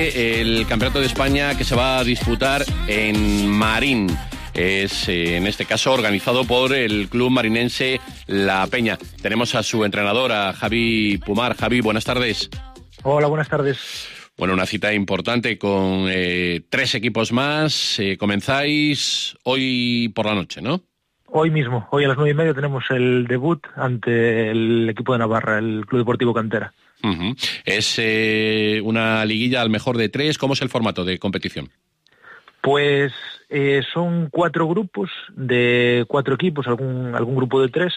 El Campeonato de España que se va a disputar en Marín. Es, en este caso, organizado por el club marinense La Peña. Tenemos a su entrenador, a Javi Pumar. Javi, buenas tardes. Hola, buenas tardes. Bueno, una cita importante con 3 equipos más. Comenzáis hoy por la noche, ¿no? Hoy mismo, hoy a las 9:30 tenemos el debut ante el equipo de Navarra, el Club Deportivo Cantera. Uh-huh. Es una liguilla al mejor de 3. ¿Cómo es el formato de competición? Pues son 4 grupos de 4 equipos, algún grupo de 3,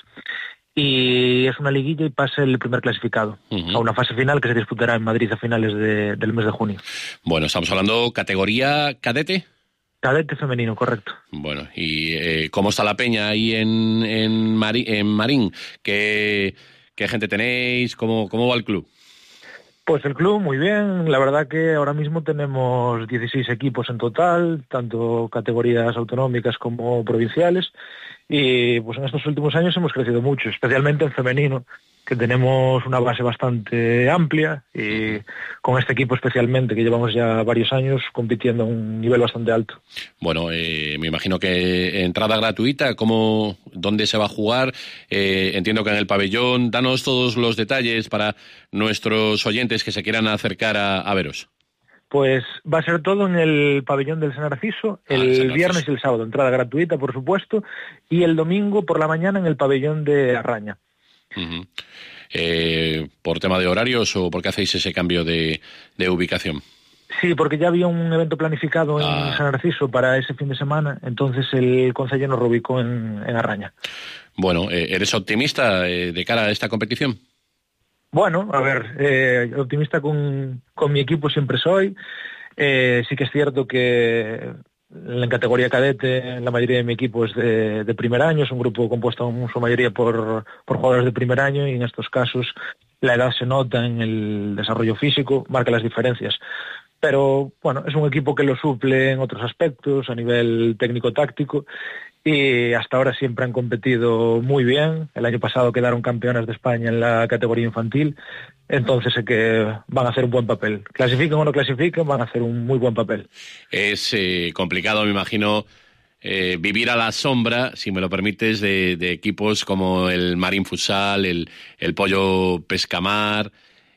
y es una liguilla y pasa el primer clasificado a una fase final que se disputará en Madrid a finales del mes de junio. Bueno, estamos hablando categoría cadete. Cadete femenino, correcto. Bueno, ¿y cómo está la peña ahí en Marín? ¿Qué gente tenéis? ¿Cómo va el club? Pues el club muy bien, la verdad que ahora mismo tenemos 16 equipos en total, tanto categorías autonómicas como provinciales, y pues en estos últimos años hemos crecido mucho, especialmente en femenino, que tenemos una base bastante amplia, y con este equipo especialmente, que llevamos ya varios años compitiendo a un nivel bastante alto. Bueno, me imagino que entrada gratuita, ¿dónde se va a jugar? Entiendo que en el pabellón. Danos todos los detalles para nuestros oyentes que se quieran acercar a veros. Pues va a ser todo en el pabellón del San Narciso, el viernes y el sábado, entrada gratuita, por supuesto, y el domingo por la mañana en el pabellón de Arraña. Uh-huh. ¿Por tema de horarios o por qué hacéis ese cambio de ubicación? Sí, porque ya había un evento planificado en San Narciso para ese fin de semana, entonces el concello nos reubicó en Arraña. Bueno, ¿eres optimista de cara a esta competición? Bueno, a ver, optimista con mi equipo siempre soy. Sí que es cierto que en categoría cadete la mayoría de mi equipo es de primer año, es un grupo compuesto en su mayoría por jugadores de primer año, y en estos casos la edad se nota en el desarrollo físico, marca las diferencias. Pero bueno, es un equipo que lo suple en otros aspectos, a nivel técnico-táctico, y hasta ahora siempre han competido muy bien. El año pasado quedaron campeonas de España en la categoría infantil, entonces sé que van a hacer un buen papel. Clasifiquen o no clasifiquen, van a hacer un muy buen papel. Es complicado, me imagino, vivir a la sombra, si me lo permites, de equipos como el Marín Futsal, el Pollo Pescamar,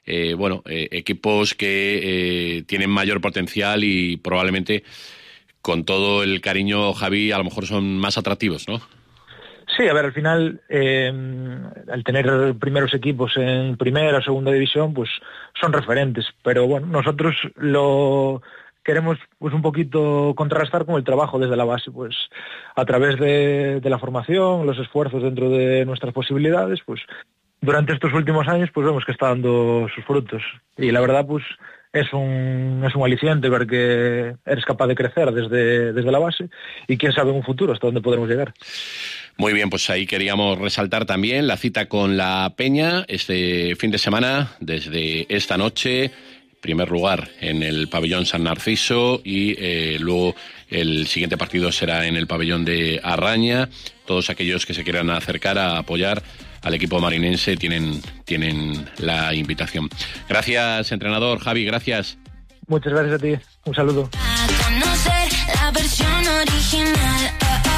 equipos que tienen mayor potencial y probablemente, con todo el cariño, Javi, a lo mejor son más atractivos, ¿no? Sí, a ver, al final, al tener primeros equipos en primera o segunda división, pues son referentes. Pero bueno, nosotros lo queremos pues un poquito contrarrestar con el trabajo desde la base, pues a través de la formación, los esfuerzos dentro de nuestras posibilidades, pues durante estos últimos años pues vemos que está dando sus frutos. Y la verdad, pues es un aliciente ver que eres capaz de crecer desde la base, y quién sabe en un futuro hasta dónde podremos llegar. Muy bien, pues ahí queríamos resaltar también la cita con la Peña este fin de semana, desde esta noche. Primer lugar en el pabellón San Narciso y luego el siguiente partido será en el pabellón de Arraña. Todos aquellos que se quieran acercar a apoyar al equipo marinense tienen la invitación. Gracias, entrenador Javi, gracias. Muchas gracias a ti, un saludo. A conocer la versión original,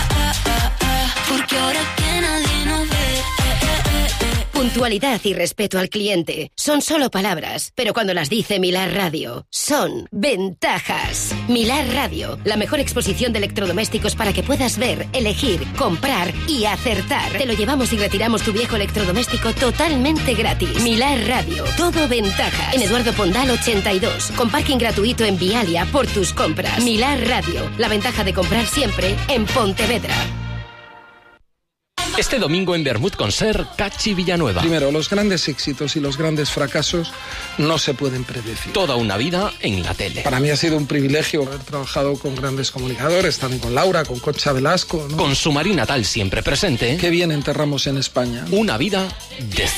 porque ahora que nadie nos ve. Puntualidad y respeto al cliente son solo palabras, pero cuando las dice Milar Radio, son ventajas. Milar Radio, la mejor exposición de electrodomésticos para que puedas ver, elegir, comprar y acertar. Te lo llevamos y retiramos tu viejo electrodoméstico totalmente gratis. Milar Radio, todo ventajas. En Eduardo Pondal 82, con parking gratuito en Vialia por tus compras. Milar Radio, la ventaja de comprar siempre en Pontevedra. Este domingo en Bermud Concert, Cachi Villanueva. Primero, los grandes éxitos y los grandes fracasos no se pueden predecir. Toda una vida en la tele. Para mí ha sido un privilegio haber trabajado con grandes comunicadores, también con Laura, con Concha Velasco, ¿no? Con su Marín natal siempre presente. Qué bien enterramos en España. Una vida de